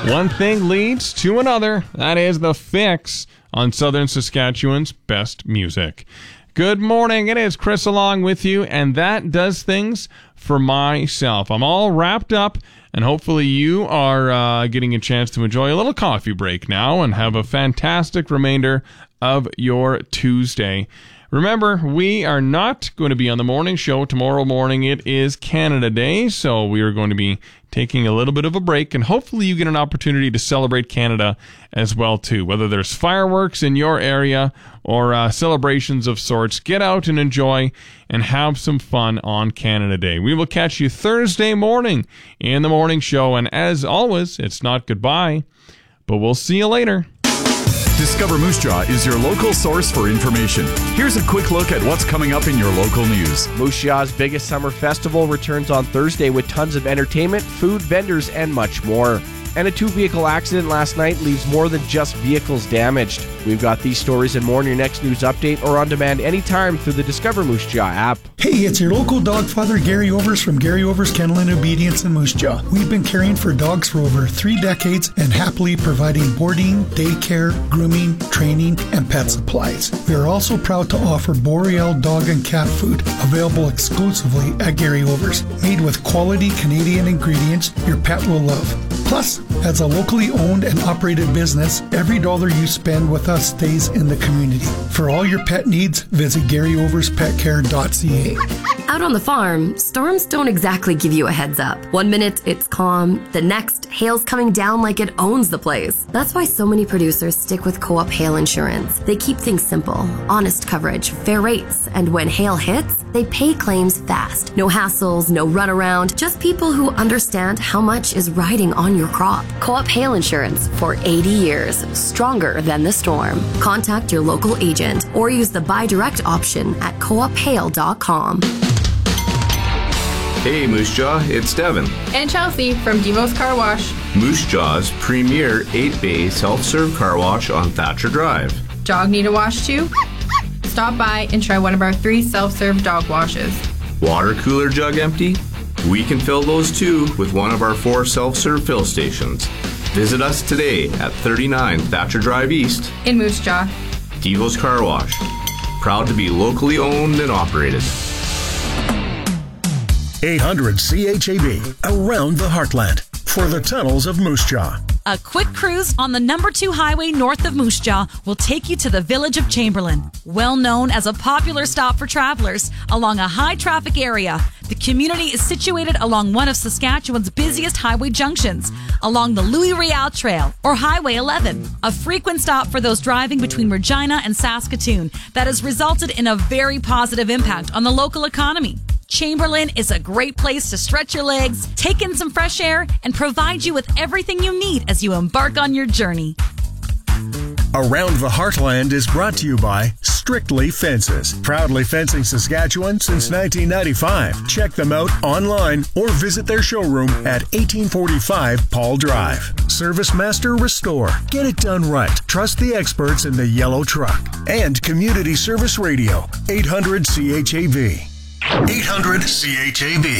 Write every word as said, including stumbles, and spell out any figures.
One thing leads to another. That is The Fix on Southern Saskatchewan's best music. Good morning. It is Chris along with you, and that does things for myself. I'm all wrapped up, and hopefully you are uh, getting a chance to enjoy a little coffee break now and have a fantastic remainder of your Tuesday. Remember, we are not going to be on the morning show tomorrow morning. It is Canada Day, so we are going to be taking a little bit of a break, and hopefully you get an opportunity to celebrate Canada as well, too. Whether there's fireworks in your area or uh, celebrations of sorts, get out and enjoy and have some fun on Canada Day. We will catch you Thursday morning in the morning show, and as always, it's not goodbye, but we'll see you later. Discover Moose Jaw is your local source for information. Here's a quick look at what's coming up in your local news. Moose Jaw's biggest summer festival returns on Thursday with tons of entertainment, food, vendors, and much more. And a two-vehicle accident last night leaves more than just vehicles damaged. We've got these stories and more in your next news update or on demand anytime through the Discover Moose Jaw app. Hey, it's your local dog father, Gary Overs from Gary Overs Kennel and Obedience in Moose Jaw. We've been caring for dogs for over three decades and happily providing boarding, daycare, grooming, training, and pet supplies. We are also proud to offer Boreal dog and cat food available exclusively at Gary Overs. Made with quality Canadian ingredients your pet will love. Plus, as a locally owned and operated business, every dollar you spend with us stays in the community. For all your pet needs, visit gary overs pet care dot c a. Out on the farm, storms don't exactly give you a heads up. One minute it's calm, the next, hail's coming down like it owns the place. That's why so many producers stick with Co-op Hail Insurance. They keep things simple, honest coverage, fair rates, and when hail hits, they pay claims fast. No hassles, no runaround, just people who understand how much is riding on your crop. Co-op Hail Insurance for eighty years, stronger than the storm. Contact your local agent or use the buy direct option at co op hail dot com. Hey Moose Jaw, it's Devin. And Chelsea from Devo's Car Wash. Moose Jaw's premier eight-bay self-serve car wash on Thatcher Drive. Dog need a wash too? Stop by and try one of our three self-serve dog washes. Water cooler jug empty? We can fill those too with one of our four self-serve fill stations. Visit us today at thirty-nine Thatcher Drive East in Moose Jaw. Devo's Car Wash. Proud to be locally owned and operated. eight hundred C H A B, around the heartland, for the tunnels of Moose Jaw. A quick cruise on the number two highway north of Moose Jaw will take you to the village of Chamberlain. Well known as a popular stop for travelers along a high-traffic area, the community is situated along one of Saskatchewan's busiest highway junctions, along the Louis Riel Trail, or Highway eleven, a frequent stop for those driving between Regina and Saskatoon that has resulted in a very positive impact on the local economy. Chamberlain is a great place to stretch your legs, take in some fresh air, and provide you with everything you need as you embark on your journey. Around the Heartland is brought to you by Strictly Fences. Proudly fencing Saskatchewan since nineteen ninety-five. Check them out online or visit their showroom at eighteen forty-five Paul Drive. Service Master Restore. Get it done right. Trust the experts in the yellow truck. And Community Service Radio. eight hundred C H A B. eight hundred C H A B.